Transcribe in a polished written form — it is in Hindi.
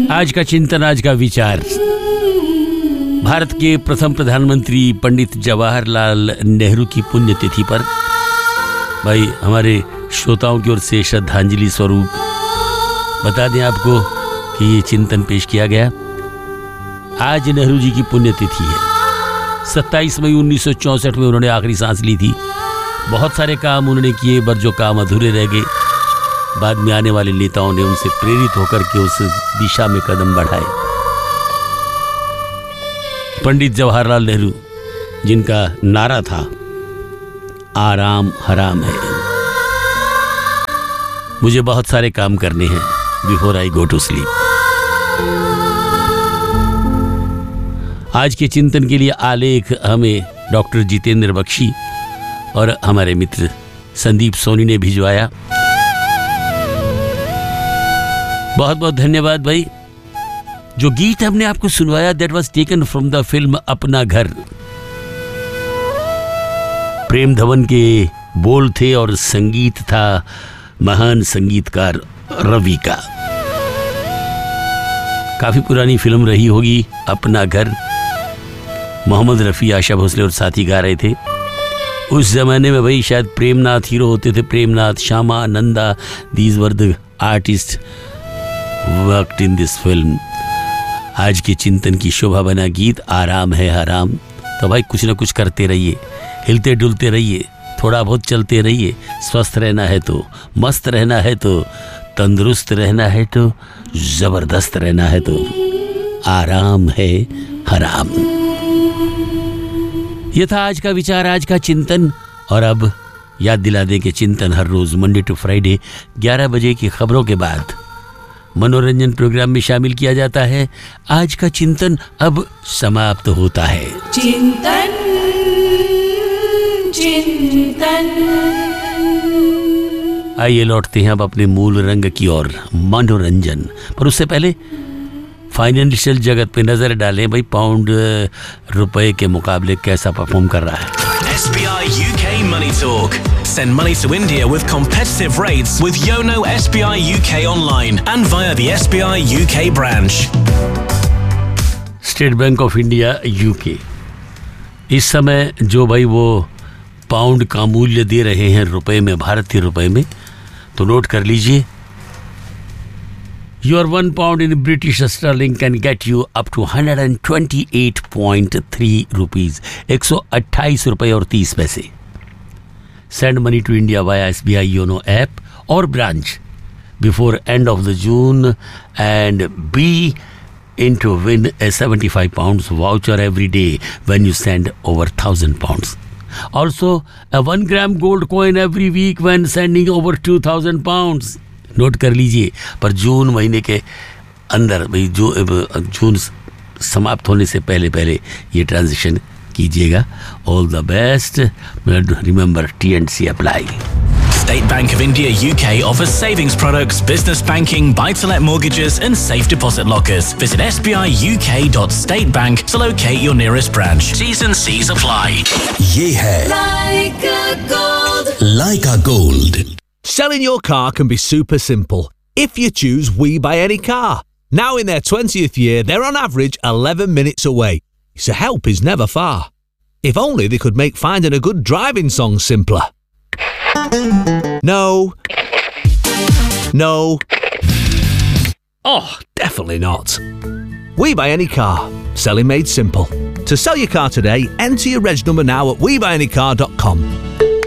आज का चिंतन, आज का विचार। भारत के प्रथम प्रधानमंत्री पंडित जवाहरलाल नेहरू की पुण्यतिथि पर भाई हमारे श्रोताओं की ओर से श्रद्धांजलि स्वरूप बता दें आपको कि ये चिंतन पेश किया गया। आज नेहरू जी की पुण्यतिथि है। 27 मई 1964 में उन्होंने आखिरी सांस ली थी। बहुत सारे काम उन्होंने किए, पर जो काम अधूरे रह गए, बाद में आने वाले नेताओं ने उनसे प्रेरित होकर के उस दिशा में कदम बढ़ाए। पंडित जवाहरलाल नेहरू, जिनका नारा था आराम हराम है, मुझे बहुत सारे काम करने हैं before I go to sleep. आज के चिंतन के लिए आलेख हमें डॉक्टर जितेंद्र बख्शी और हमारे मित्र संदीप सोनी ने भिजवाया। बहुत बहुत धन्यवाद भाई। जो गीत हमने आपको सुनवाया that was taken from the film अपना घर। प्रेम धवन के बोल थे और संगीत था महान संगीतकार रवि का। काफी पुरानी फिल्म रही होगी अपना घर। मोहम्मद रफी, आशा भोसले और साथी गा रहे थे। उस जमाने में भाई शायद प्रेमनाथ हीरो होते थे, Premnath, Shyama, Nanda, these were the artist worked in this film. आज के चिंतन की शोभा बना गीत आराम है हराम। तो भाई कुछ ना कुछ करते रहिए, हिलते डुलते रहिए, थोड़ा बहुत चलते रहिए। स्वस्थ रहना है तो, मस्त रहना है तो, तंदुरुस्त रहना है तो, जबरदस्त रहना है तो आराम है हराम। यह था आज का विचार, आज का चिंतन। और अब याद दिला दें कि चिंतन हर रोज मंडे टू फ्राइडे 11 बजे की खबरों के बाद मनोरंजन प्रोग्राम में शामिल किया जाता है। आज का चिंतन अब समाप्त होता है। चिंतन चिंतन। आइए लौटते हैं अब अपने मूल रंग की ओर, मनोरंजन। पर उससे पहले फाइनेंशियल जगत पे नजर डालें भाई, पाउंड रुपए के मुकाबले कैसा परफॉर्म कर रहा है। SBI UK Money Talk. Send money to India with competitive rates with Yono SBI UK online and via the SBI UK branch. State bank of India UK इस समय जो भाई वो पाउंड का मूल्य दे रहे हैं रुपए में, भारतीय रुपए में, तो नोट कर लीजिए। Your 1 pound in British sterling can get you up to 128.3 rupees, 128 रुपए और 30 पैसे। Send money to India via SBI Yono app or branch before end of the June and be in to win a 75 pounds voucher every day when you send over 1,000 pounds. Also, a 1 gram gold coin every week when sending over 2,000 pounds. Note कर लीजिए। पर जून महीने के अंदर भाई जून समाप्त होने से पहले पहले ये ट्रांजिशन कीजिएगा। All the best. Remember T&C apply. State Bank of India UK offers savings products, business banking, buy-to-let mortgages and safe deposit lockers. Visit sbiuk.statebank to locate your nearest branch. T's and C's apply. ये है Like a Gold. Selling your car can be super simple if you choose We Buy Any Car. Now in their 20th year, they're on average 11 minutes away, so help is never far. If only they could make finding a good driving song simpler. No. No. Oh, definitely not. We Buy Any Car. Selling made simple. To sell your car today, enter your reg number now at webuyanycar.com.